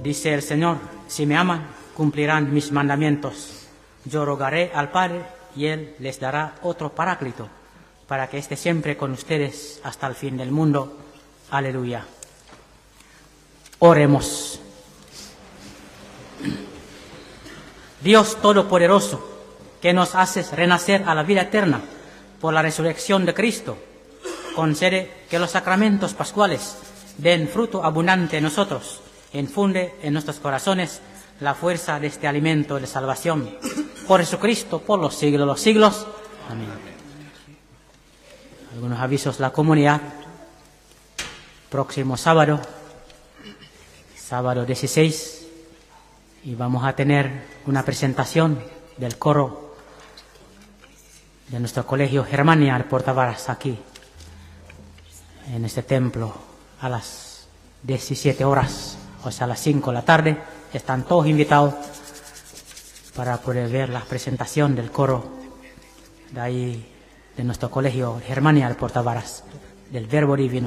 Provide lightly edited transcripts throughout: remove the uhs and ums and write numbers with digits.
Dice el Señor, si me aman, cumplirán mis mandamientos. Yo rogaré al Padre y Él les dará otro Paráclito, para que esté siempre con ustedes hasta el fin del mundo. Aleluya. Oremos. Dios Todopoderoso, que nos haces renacer a la vida eterna por la resurrección de Cristo, concede que los sacramentos pascuales den fruto abundante en nosotros, infunde en nuestros corazones la fuerza de este alimento de salvación. Por Jesucristo, por los siglos de los siglos. Amén. Algunos avisos de la comunidad. Próximo sábado 16, y vamos a tener una presentación del coro de nuestro colegio Germania de Portavaras aquí, en este templo, a las 17 horas, o sea, a las 5 de la tarde. Están todos invitados para poder ver la presentación del coro de ahí, de nuestro colegio Germania de Portavaras, del Verbo Divino.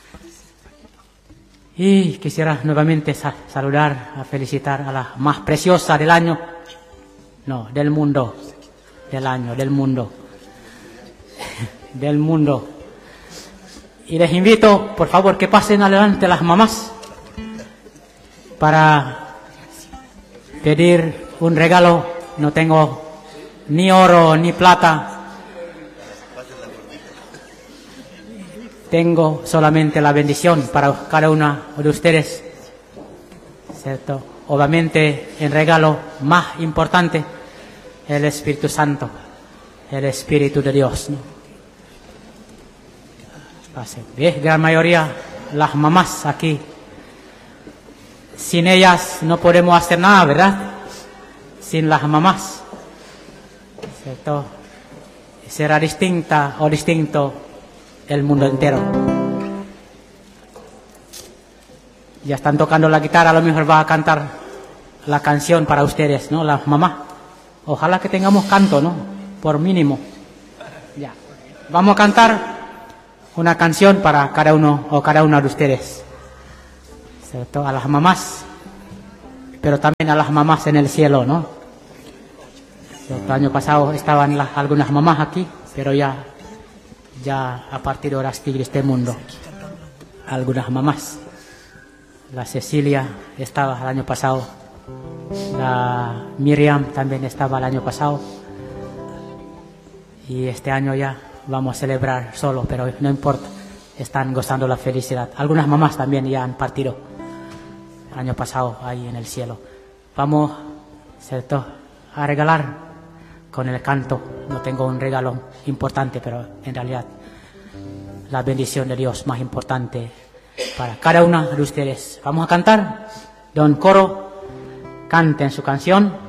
Y quisiera nuevamente saludar, a felicitar a la más preciosa del año, no, del mundo, del año, del mundo, del mundo. Y les invito, por favor, que pasen adelante las mamás para pedir un regalo. No tengo ni oro ni plata. Tengo solamente la bendición para cada una de ustedes, ¿cierto? Obviamente, el regalo más importante, el Espíritu Santo, el Espíritu de Dios, ¿no? Bien, gran mayoría, las mamás aquí, sin ellas no podemos hacer nada, ¿verdad? Sin las mamás, ¿cierto? Será distinta o distinto el mundo entero. Ya están tocando la guitarra, a lo mejor va a cantar la canción para ustedes, ¿no? Las mamás. Ojalá que tengamos canto, ¿no? Por mínimo. Ya. Vamos a cantar una canción para cada uno o cada una de ustedes, ¿cierto? A las mamás, pero también a las mamás en el cielo, ¿no? El año pasado estaban algunas mamás aquí, pero ya a partir de ahora sigue este mundo. Algunas mamás. La Cecilia estaba el año pasado. La Miriam también estaba el año pasado. Y este año ya vamos a celebrar solo, pero no importa. Están gozando la felicidad. Algunas mamás también ya han partido el año pasado ahí en el cielo. Vamos, ¿cierto?, a regalar con el canto. No tengo un regalo importante, pero en realidad la bendición de Dios más importante para cada una de ustedes. Vamos a cantar. Don Coro, canten su canción.